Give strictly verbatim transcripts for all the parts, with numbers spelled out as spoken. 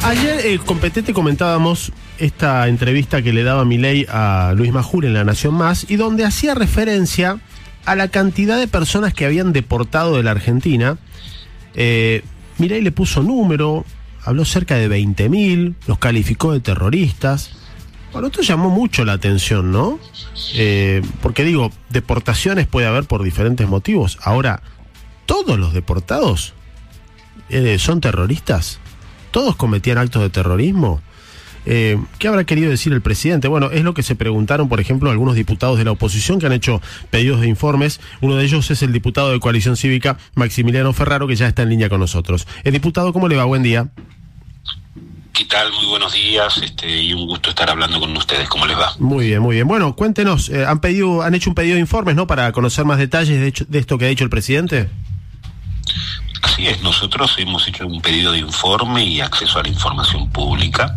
Ayer eh, con Petete comentábamos esta entrevista que le daba Milei a Luis Majul en La Nación Más, y donde hacía referencia a la cantidad de personas que habían deportado de la Argentina. Eh, Milei le puso número, habló cerca de veinte mil, los calificó de terroristas. Bueno, esto llamó mucho la atención, ¿no? Eh, porque digo, deportaciones puede haber por diferentes motivos. Ahora, ¿todos los deportados eh, son terroristas? ¿Todos cometían actos de terrorismo? Eh, ¿Qué habrá querido decir el presidente? Bueno, es lo que se preguntaron, por ejemplo, algunos diputados de la oposición que han hecho pedidos de informes. Uno de ellos es el diputado de Coalición Cívica, Maximiliano Ferraro, que ya está en línea con nosotros. El diputado, ¿cómo le va? Buen día. ¿Qué tal? Muy buenos días, este, y un gusto estar hablando con ustedes. ¿Cómo les va? Muy bien, muy bien. Bueno, cuéntenos, eh, han pedido, han hecho un pedido de informes, ¿no? Para conocer más detalles de, hecho, de esto que ha dicho el presidente. Así es, nosotros hemos hecho un pedido de informe y acceso a la información pública,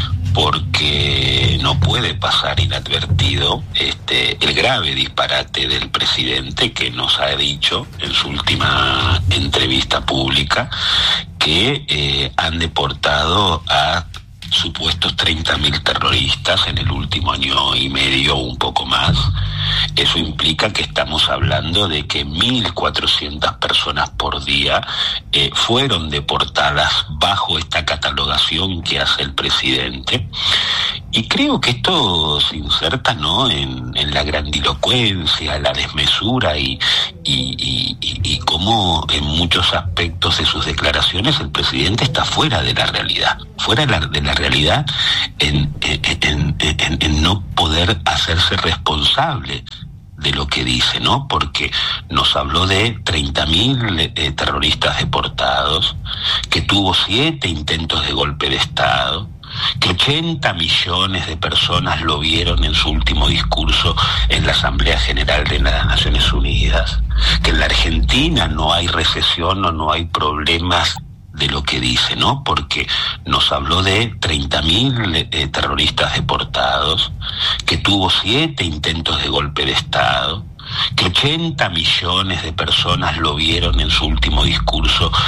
porque no puede pasar inadvertido este el grave disparate del presidente, que nos ha dicho en su última entrevista pública que eh, han deportado a supuestos treinta mil terroristas en el último año y medio o un poco más. Eso implica que estamos hablando de que mil cuatrocientas personas por día eh, fueron deportadas bajo esta catalogación que hace el presidente. Y creo que esto se inserta, ¿no?, en, en la grandilocuencia, la desmesura y, y, y, y, y cómo en muchos aspectos de sus declaraciones el presidente está fuera de la realidad, fuera de la, de la realidad en, en, en, en, en no poder hacerse responsable de lo que dice, ¿no? Porque nos habló de treinta mil eh, terroristas deportados, que tuvo siete intentos de golpe de Estado, que ochenta millones de personas lo vieron en su último discurso en la Asamblea General de las Naciones Unidas, que en la Argentina no hay recesión o no hay problemas de lo que dice, ¿no? Porque nos habló de treinta mil eh, terroristas deportados, que tuvo siete intentos de golpe de Estado, que ochenta millones de personas lo vieron en su último discurso